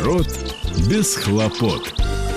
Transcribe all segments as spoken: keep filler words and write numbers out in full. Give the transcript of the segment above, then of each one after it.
Огород без хлопот.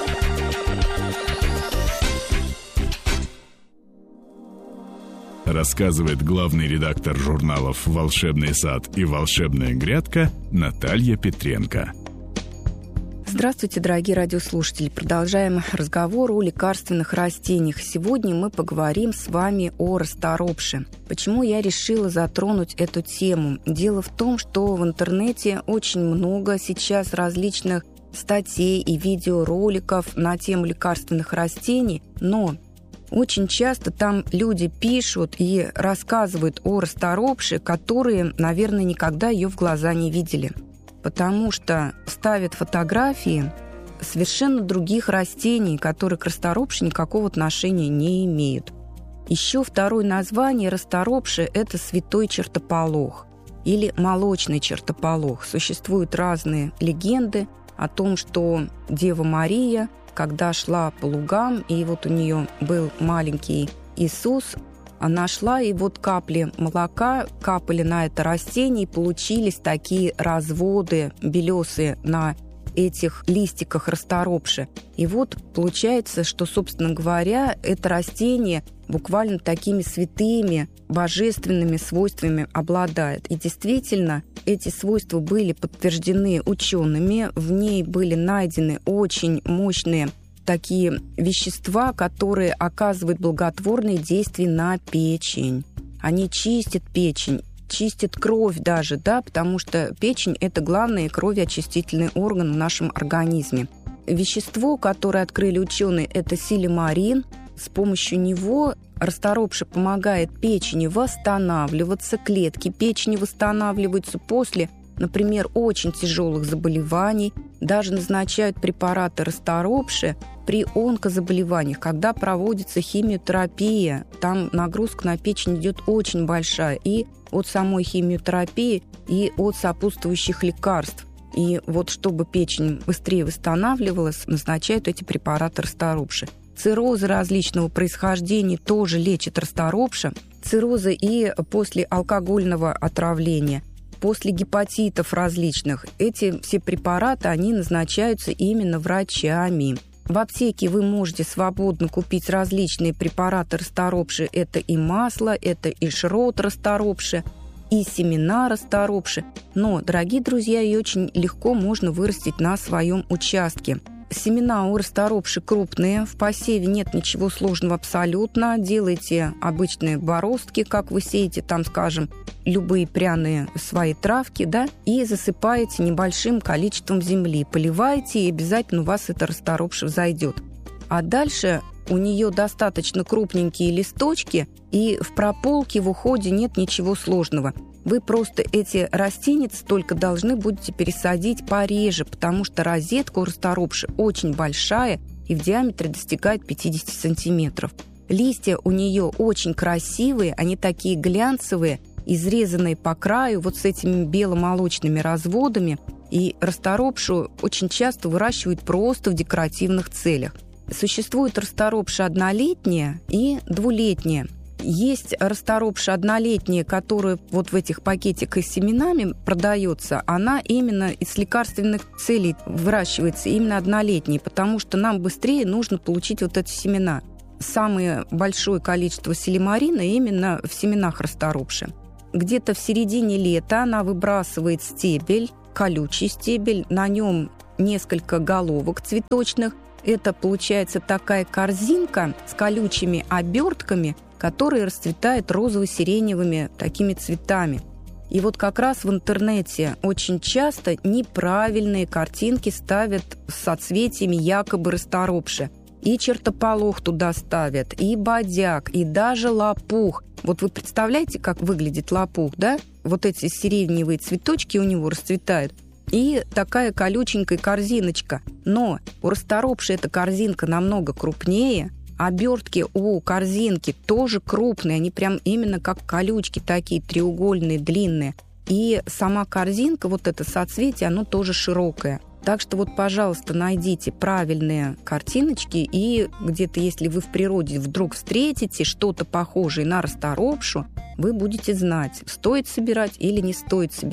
Рассказывает главный редактор журналов «Волшебный сад» и «Волшебная грядка» Наталья Петренко. Здравствуйте, дорогие радиослушатели. Продолжаем разговор о лекарственных растениях. Сегодня мы поговорим с вами о расторопше. Почему я решила затронуть эту тему? Дело в том, что в интернете очень много сейчас различных статей и видеороликов на тему лекарственных растений, но очень часто там люди пишут и рассказывают о расторопше, которые, наверное, никогда ее в глаза не видели. Потому что ставят фотографии совершенно других растений, которые к расторопше никакого отношения не имеют. Еще второе название расторопши – это святой чертополох или молочный чертополох. Существуют разные легенды о том, что Дева Мария, когда шла по лугам, и вот у нее был маленький Иисус, она шла, и вот капли молока капали на это растение, и получились такие разводы белесые на этих листиках расторопши. И вот получается, что, собственно говоря, это растение буквально такими святыми, божественными свойствами обладает. И действительно, эти свойства были подтверждены учеными, в ней были найдены очень мощные такие вещества, которые оказывают благотворные действия на печень. Они чистят печень, чистят кровь даже, да, потому что печень – это главный кровеочистительный орган в нашем организме. Вещество, которое открыли ученые, это силимарин. С помощью него расторопша помогает печени восстанавливаться, клетки печени восстанавливаются после, например, очень тяжелых заболеваний. Даже назначают препараты расторопши при онкозаболеваниях, когда проводится химиотерапия. Там нагрузка на печень идет очень большая и от самой химиотерапии, и от сопутствующих лекарств. И вот чтобы печень быстрее восстанавливалась, назначают эти препараты расторопши. Циррозы различного происхождения тоже лечат расторопша. Циррозы и после алкогольного отравления, после гепатитов различных. Эти все препараты, они назначаются именно врачами. В аптеке вы можете свободно купить различные препараты расторопши. Это и масло, это и шрот расторопши, и семена расторопши. Но, дорогие друзья, ее очень легко можно вырастить на своем участке. Семена у расторопши крупные, в посеве нет ничего сложного абсолютно. Делайте обычные бороздки, как вы сеете, там, скажем, любые пряные свои травки, да, и засыпаете небольшим количеством земли, поливаете, и обязательно у вас эта расторопша взойдет. А дальше у нее достаточно крупненькие листочки, и в прополке, в уходе нет ничего сложного. Вы просто эти растеницы только должны будете пересадить пореже, потому что розетка у расторопши очень большая и в диаметре достигает пятьдесят сантиметров. Листья у нее очень красивые, они такие глянцевые, изрезанные по краю вот с этими беломолочными разводами. И расторопшу очень часто выращивают просто в декоративных целях. Существует расторопша однолетняя и двулетняя. Есть расторопша однолетняя, которая вот в этих пакетиках с семенами продается. Она именно из лекарственных целей выращивается, именно однолетняя, потому что нам быстрее нужно получить вот эти семена. Самое большое количество силимарина именно в семенах расторопши. Где-то в середине лета она выбрасывает стебель, колючий стебель, на нем несколько головок цветочных. Это получается такая корзинка с колючими обертками, которые расцветают розово-сиреневыми такими цветами. И вот как раз в интернете очень часто неправильные картинки ставят с соцветиями якобы расторопши. И чертополох туда ставят, и бодяк, и даже лопух. Вот вы представляете, как выглядит лопух, да? Вот эти сиреневые цветочки у него расцветают. И такая колюченькая корзиночка. Но у расторопши эта корзинка намного крупнее. Обертки у корзинки тоже крупные. Они прям именно как колючки такие, треугольные, длинные. И сама корзинка, вот это соцветие, оно тоже широкое. Так что вот, пожалуйста, найдите правильные картиночки, и где-то, если вы в природе вдруг встретите что-то похожее на расторопшу, вы будете знать, стоит собирать или не стоит собирать.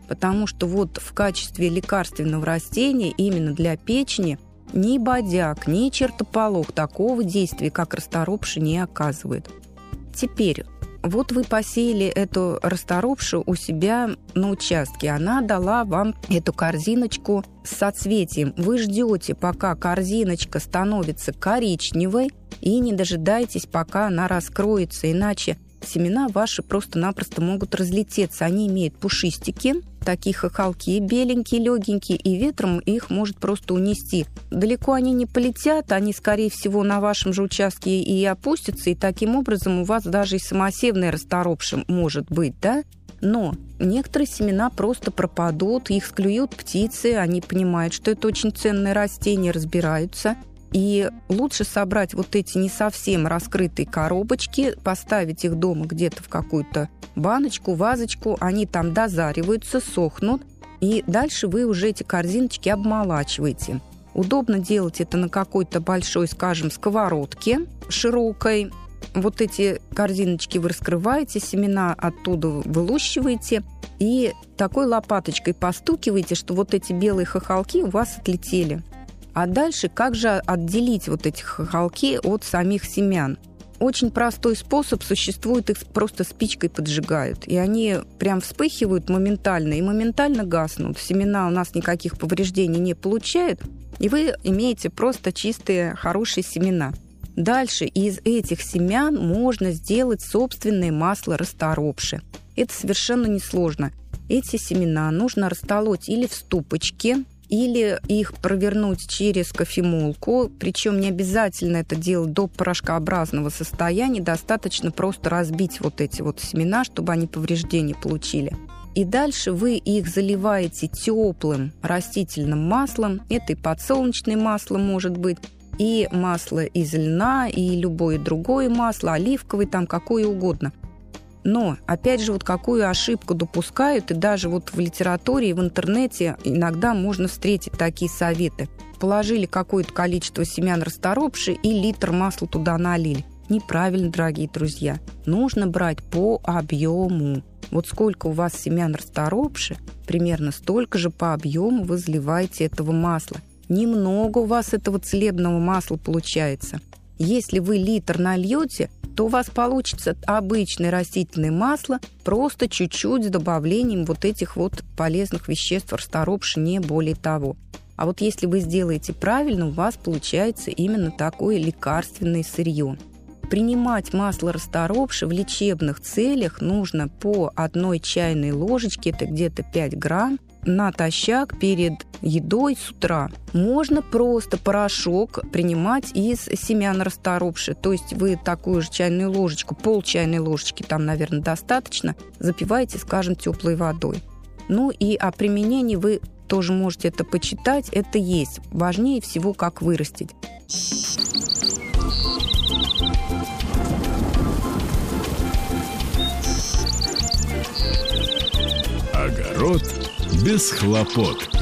Потому что вот в качестве лекарственного растения именно для печени ни бодяг, ни чертополох такого действия, как расторопша, не оказывает. Теперь, вот вы посеяли эту расторопшу у себя на участке. Она дала вам эту корзиночку с соцветием. Вы ждете, пока корзиночка становится коричневой, и не дожидаетесь, пока она раскроется, иначе семена ваши просто-напросто могут разлететься. Они имеют пушистики, такие хохолки беленькие, легенькие, и ветром их может просто унести. Далеко они не полетят, они, скорее всего, на вашем же участке и опустятся, и таким образом у вас даже и самосевная расторопша может быть, да? Но некоторые семена просто пропадут, их склюют птицы, они понимают, что это очень ценное растение, разбираются. И лучше собрать вот эти не совсем раскрытые коробочки, поставить их дома где-то в какую-то баночку, вазочку, они там дозариваются, сохнут, и дальше вы уже эти корзиночки обмолачиваете. Удобно делать это на какой-то большой, скажем, сковородке широкой. Вот эти корзиночки вы раскрываете, семена оттуда вылущиваете и такой лопаточкой постукиваете, что вот эти белые хохолки у вас отлетели. А дальше как же отделить вот эти хохолки от самих семян? Очень простой способ существует, их просто спичкой поджигают. И они прям вспыхивают моментально и моментально гаснут. Семена у нас никаких повреждений не получают, и вы имеете просто чистые, хорошие семена. Дальше из этих семян можно сделать собственное масло расторопши. Это совершенно несложно. Эти семена нужно растолоть или в ступочке, или их провернуть через кофемолку, причем не обязательно это делать до порошкообразного состояния, достаточно просто разбить вот эти вот семена, чтобы они повреждения получили. И дальше вы их заливаете теплым растительным маслом, это и подсолнечное масло может быть, и масло из льна, и любое другое масло, оливковое, там какое угодно. Но, опять же, вот какую ошибку допускают, и даже вот в литературе и в интернете иногда можно встретить такие советы. Положили какое-то количество семян расторопши и литр масла туда налили. Неправильно, дорогие друзья. Нужно брать по объему. Вот сколько у вас семян расторопши, примерно столько же по объему вы заливаете этого масла. Немного у вас этого целебного масла получается. Если вы литр нальете, то у вас получится обычное растительное масло, просто чуть-чуть с добавлением вот этих вот полезных веществ расторопши, не более того. А вот если вы сделаете правильно, у вас получается именно такое лекарственное сырье. Принимать масло расторопши в лечебных целях нужно по одной чайной ложечке, это где-то пять грамм, натощак перед едой с утра. Можно просто порошок принимать из семян расторопши. То есть вы такую же чайную ложечку, пол чайной ложечки, там, наверное, достаточно, запиваете, скажем, теплой водой. Ну и о применении вы тоже можете это почитать. Это есть. Важнее всего, как вырастить. Огород без хлопот.